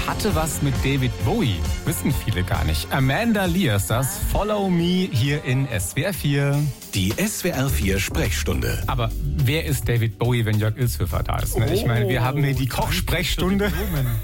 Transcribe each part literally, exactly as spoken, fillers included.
hatte was mit David Bowie. Wissen viele gar nicht. Amanda Lear ist das. Follow Me hier in S W R vier. Die S W R vier Sprechstunde. Aber wer ist David Bowie, wenn Jörg Ilshöfer da ist? Ne? Oh, ich meine, wir haben hier die Kochsprechstunde.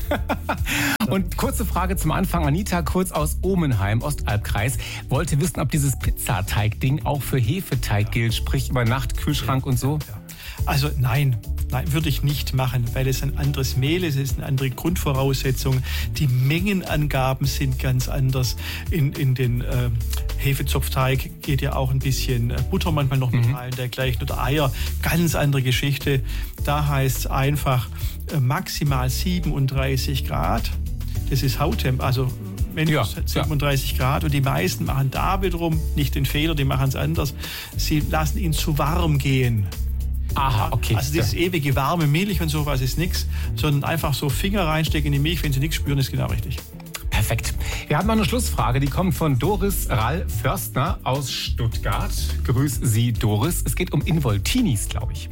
Und kurze Frage zum Anfang. Anita Kurz aus Omenheim, Ostalbkreis, wollte wissen, ob dieses Pizzateig-Ding auch für Hefeteig gilt, sprich über Nacht, Kühlschrank und so. Also nein, nein, würde ich nicht machen, weil es ein anderes Mehl ist, es ist eine andere Grundvoraussetzung. Die Mengenangaben sind ganz anders. In, in den äh, Hefezopfteig geht ja auch ein bisschen Butter manchmal noch mit mhm. rein, dergleichen, oder Eier, ganz andere Geschichte. Da heißt es einfach äh, maximal siebenunddreißig Grad. Das ist Hauttemp, also ja, siebenunddreißig ja. Grad. Und die meisten machen da wiederum nicht den Fehler, die machen es anders. Sie lassen ihn zu warm gehen. Aha, okay. Also dieses ewige warme Milch und sowas ist nichts, sondern einfach so Finger reinstecken in die Milch, wenn Sie nichts spüren, ist genau richtig. Perfekt. Wir haben noch eine Schlussfrage, die kommt von Doris Rall Förstner aus Stuttgart. Grüß Sie, Doris. Es geht um Involtinis, glaube ich.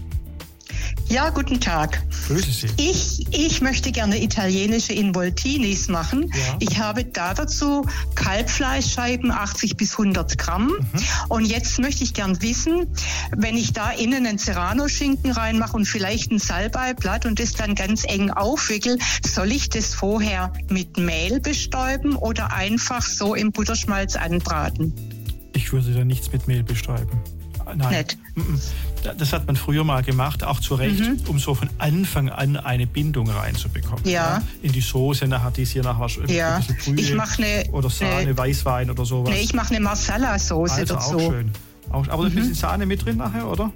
Ja, guten Tag. Grüße Sie. Ich, ich möchte gerne italienische Involtinis machen. Ja. Ich habe da dazu Kalbfleischscheiben, achtzig bis hundert Gramm. Mhm. Und jetzt möchte ich gern wissen, wenn ich da innen einen Serrano-Schinken reinmache und vielleicht ein Salbeiblatt und das dann ganz eng aufwickel, soll ich das vorher mit Mehl bestäuben oder einfach so im Butterschmalz anbraten? Ich würde da nichts mit Mehl bestäuben. Nein. Nicht. Das hat man früher mal gemacht, auch zu Recht, mhm. um so von Anfang an eine Bindung reinzubekommen. Ja. Ja? In die Soße, nachher die hier nachher ja. ein bisschen Brühe ich mache eine, oder Sahne, eine, Weißwein oder sowas. Nee, ich mache eine Marsala-Soße also dazu. Auch schön. Auch, aber mhm. ein bisschen Sahne mit drin nachher, oder?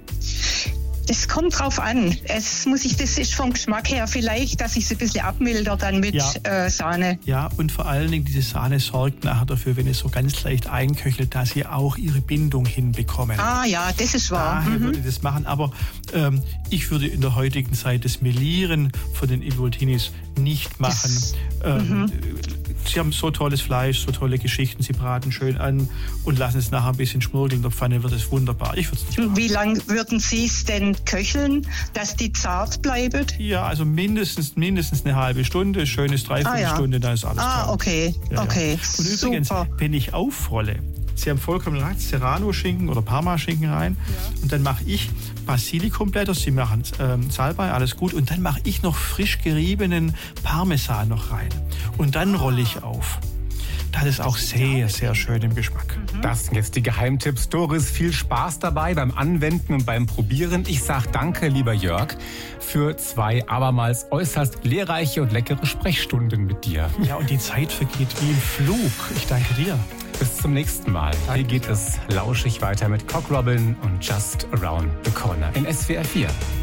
Das kommt drauf an. Es muss ich, das ist vom Geschmack her vielleicht, dass ich es ein bisschen abmilder dann mit ja. äh, Sahne. Ja, und vor allen Dingen diese Sahne sorgt nachher dafür, wenn es so ganz leicht einköchelt, dass sie auch ihre Bindung hinbekommen. Ah ja, das ist wahr. Daher mhm. würde ich das machen, aber ähm, ich würde in der heutigen Zeit das Melieren von den Involtinis nicht machen. Das, ähm, mhm. Sie haben so tolles Fleisch, so tolle Geschichten, Sie braten schön an und lassen es nachher ein bisschen schmurgeln in der Pfanne, wird es wunderbar. Ich würde es nicht machen. Wie lange würden Sie es denn köcheln, dass die zart bleiben? Ja, also mindestens, mindestens eine halbe Stunde, schönes Dreiviertelstunde, ah, ja. dann ist alles klar. Ah, okay, ja, okay. Ja. Und übrigens, super. Wenn ich aufrolle, Sie haben vollkommen recht, Serrano-Schinken oder Parma-Schinken rein ja. und dann mache ich Basilikumblätter, Sie machen ähm, Salbei, alles gut, und dann mache ich noch frisch geriebenen Parmesan noch rein und dann rolle ich auf. Das ist auch sehr, sehr schön im Geschmack. Das sind jetzt die Geheimtipps. Doris, viel Spaß dabei beim Anwenden und beim Probieren. Ich sage danke, lieber Jörg, für zwei abermals äußerst lehrreiche und leckere Sprechstunden mit dir. Ja, und die Zeit vergeht wie im Flug. Ich danke dir. Bis zum nächsten Mal. Danke. Hier geht es lauschig weiter mit Cock Robin und Just Around the Corner in S W R vier.